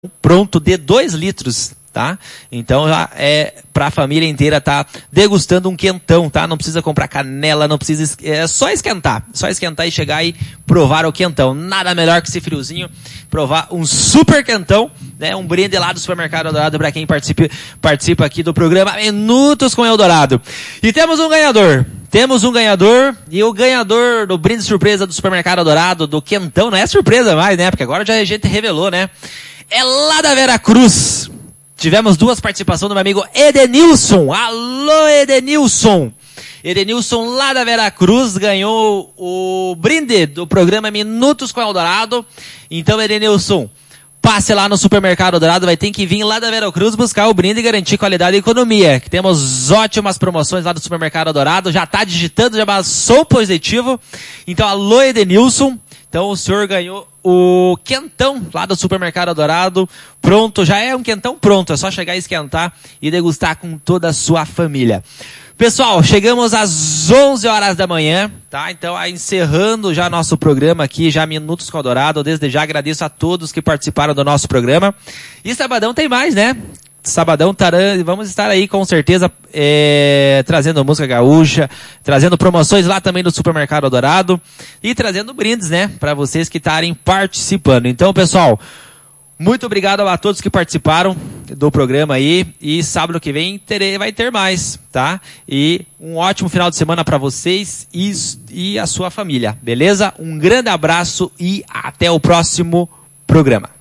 pronto de 2 litros, tá? Então já é para a família inteira tá degustando um quentão, tá? Não precisa comprar canela, não precisa, é só esquentar e chegar e provar o quentão. Nada melhor que esse friozinho, provar um super quentão, né? Um brinde lá do Supermercado Eldorado para quem participa aqui do programa Minutos com Eldorado. E temos um ganhador. E o ganhador do brinde surpresa do Supermercado Eldorado, do quentão, não é surpresa mais, né? Porque agora já a gente revelou, né? É lá da Veracruz. Tivemos 2 participações do meu amigo Edenilson. Alô, Edenilson. Edenilson lá da Veracruz ganhou o brinde do programa Minutos com Eldorado. Então, Edenilson, passe lá no Supermercado Eldorado, vai ter que vir lá da Veracruz buscar o brinde e garantir qualidade e economia. Que temos ótimas promoções lá do Supermercado Eldorado, já está digitando, já passou positivo. Então, alô, Edenilson. Então, o senhor ganhou o quentão lá do Supermercado Eldorado. Pronto, já é um quentão pronto. É só chegar e esquentar e degustar com toda a sua família. Pessoal, chegamos às 11 horas da manhã, tá? Então, encerrando já nosso programa aqui, já Minutos com Eldorado. Desde já agradeço a todos que participaram do nosso programa. E sabadão tem mais, né? Sabadão, vamos estar aí com certeza trazendo música gaúcha, trazendo promoções lá também do Supermercado Eldorado e trazendo brindes, né, para vocês que estarem participando. Então, pessoal, muito obrigado a todos que participaram do programa aí e sábado que vem vai ter mais, tá? E um ótimo final de semana para vocês e a sua família, beleza? Um grande abraço e até o próximo programa.